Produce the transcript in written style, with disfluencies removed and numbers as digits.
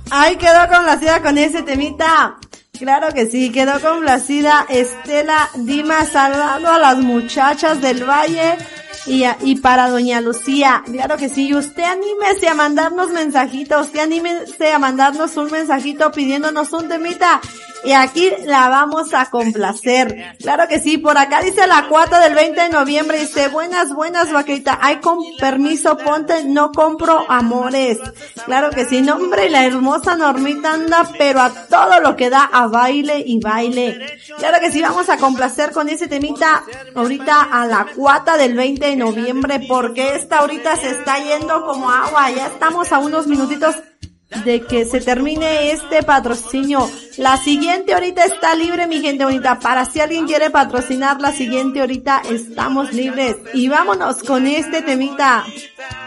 Ay, quedó complacida con ese temita. Claro que sí, quedó complacida Estela Dimas, saludando a las muchachas del Valle y para doña Lucía. Claro que sí, y usted anímese a mandarnos mensajitos, usted anímese a mandarnos un mensajito pidiéndonos un temita y aquí la vamos a complacer. Claro que sí, por acá dice la cuata del 20 de noviembre, dice, buenas, vaquerita, ay, con permiso, ponte, no compro amores. Claro que sí, no hombre, la hermosa Normita anda, pero a todo lo que da, a baile y baile. Claro que sí, vamos a complacer con ese temita ahorita a la cuata del 20 de noviembre, porque esta ahorita se está yendo como agua, ya estamos a unos minutitos de que se termine este patrocinio. La siguiente ahorita está libre, mi gente bonita, para si alguien quiere patrocinar la siguiente ahorita estamos libres. Y vámonos con este temita.